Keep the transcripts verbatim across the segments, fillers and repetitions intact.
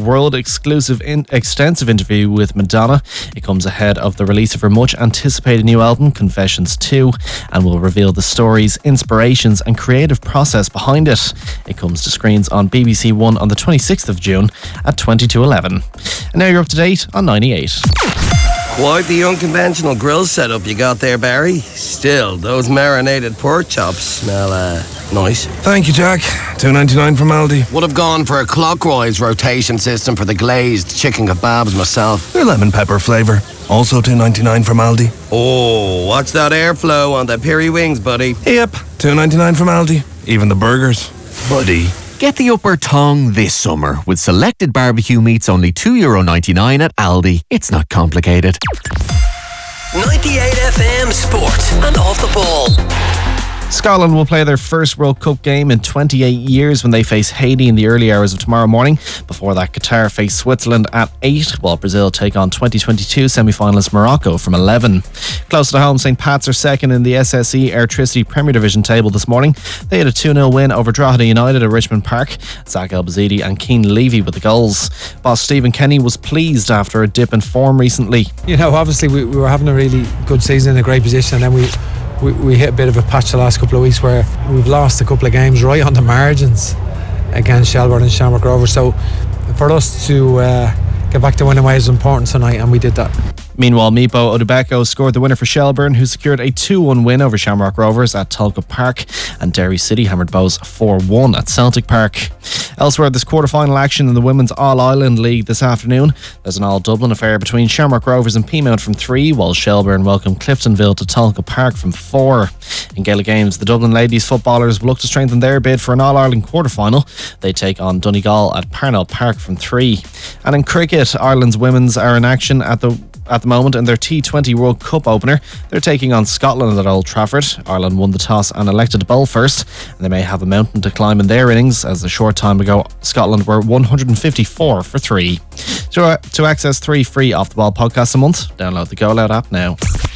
world-exclusive in- extensive interview with Madonna. It comes ahead of the release of her much-anticipated new album, Confessions two, and will reveal the stories, inspirations and creative process behind it. It comes to screens on B B C One on the twenty-sixth of June at twenty-two eleven. And now you're up to date on ninety-eight. Quite the unconventional grill setup you got there, Barry. Still, those marinated pork chops smell uh, nice. Thank you, Jack. two ninety-nine from Aldi. Would have gone for a clockwise rotation system for the glazed chicken kebabs myself. They're lemon pepper flavour. Also two ninety-nine from Aldi. Oh, watch that airflow on the peri wings, buddy. Yep, two ninety-nine from Aldi. Even the burgers. Buddy. Get the upper tongue this summer with selected barbecue meats only two euro ninety-nine at Aldi. It's not complicated. ninety-eight F M Sport and Off the Ball. Scotland will play their first World Cup game in twenty-eight years when they face Haiti in the early hours of tomorrow morning. Before that, Qatar face Switzerland at eight, while Brazil take on twenty twenty-two semi-finalist Morocco from eleven. Close to home, Saint Pat's are second in the S S E Airtricity Premier Division table this morning. They had a two nil win over Drogheda United at Richmond Park. Zach El-Bazidi and Keane Levy with the goals. Boss Stephen Kenny was pleased after a dip in form recently. You know, obviously we, we were having a really good season, in a great position, and then we We, we hit a bit of a patch the last couple of weeks where we've lost a couple of games right on the margins against Shelbourne and Shamrock Rovers. So for us to uh, get back to winning ways was important tonight, and we did that. Meanwhile, Mipo Odubeko scored the winner for Shelbourne, who secured a two one win over Shamrock Rovers at Tulka Park, and Derry City hammered Bows four one at Celtic Park. Elsewhere, there's quarter-final action in the Women's All-Ireland League this afternoon. There's an all-Dublin affair between Shamrock Rovers and Peamount from three, while Shelbourne welcome Cliftonville to Tulka Park from four. In Gaelic games, the Dublin ladies footballers will look to strengthen their bid for an All-Ireland quarter-final. They take on Donegal at Parnell Park from three. And in cricket, Ireland's women's are in action at the at the moment in their T twenty World Cup opener. They're taking on Scotland at Old Trafford. Ireland won the toss and elected to bowl first, and they may have a mountain to climb in their innings, as a short time ago Scotland were one hundred fifty-four for three. To, uh, to access three free Off the Ball podcasts a month, download the Go Loud app now.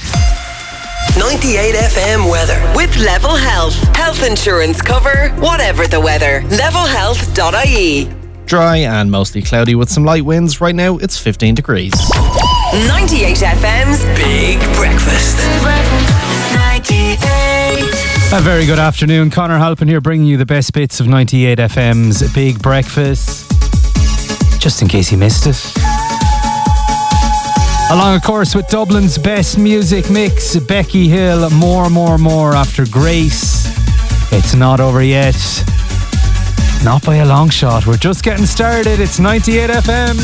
ninety-eight F M weather with Level Health. Health insurance cover, whatever the weather. level health dot I E. Dry and mostly cloudy with some light winds. Right now it's fifteen degrees. ninety-eight F M's Big Breakfast. Big Breakfast. ninety-eight. A very good afternoon. Conor Halpin here, bringing you the best bits of ninety-eight F M's Big Breakfast. Just in case you missed it. Along, of course, with Dublin's best music mix, Becky Hill, More, More, More after Grace. It's not over yet. Not by a long shot. We're just getting started. It's ninety-eight F M.